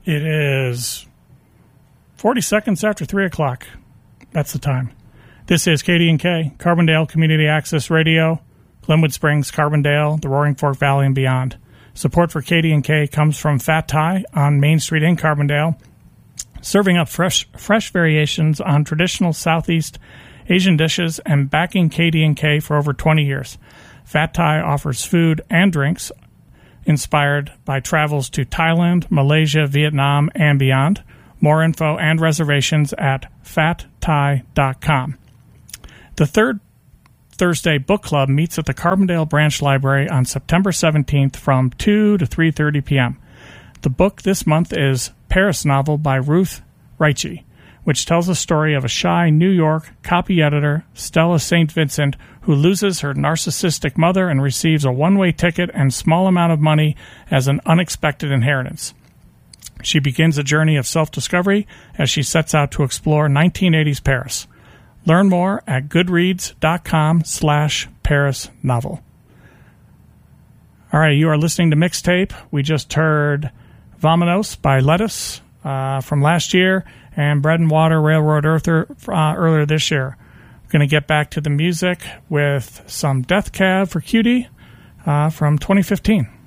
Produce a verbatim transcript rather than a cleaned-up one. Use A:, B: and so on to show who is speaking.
A: It is forty seconds after three o'clock. That's the time. This is K D and K, Carbondale Community Access Radio, Glenwood Springs, Carbondale, the Roaring Fork Valley, and beyond. Support for K D and K comes from Fat Thai on Main Street in Carbondale, serving up fresh fresh variations on traditional Southeast Asian dishes and backing K D and K for over twenty years. Fat Thai offers food and drinks inspired by travels to Thailand, Malaysia, Vietnam, and beyond. More info and reservations at fat thai dot com. The third Thursday Book Club meets at the Carbondale Branch Library on September seventeenth from two to three thirty p.m. The book this month is Paris Novel by Ruth Raichi, which tells the story of a shy New York copy editor, Stella Saint Vincent, who loses her narcissistic mother and receives a one-way ticket and small amount of money as an unexpected inheritance. She begins a journey of self-discovery as she sets out to explore nineteen eighties Paris. Learn more at goodreads.com slash Paris novel. All right, you are listening to Mixtape. We just heard Vamonos by Lettuce uh, from last year and Bread and Water Railroad Earther uh, earlier this year. Going to get back to the music with some Death Cab for Cutie uh, from twenty fifteen.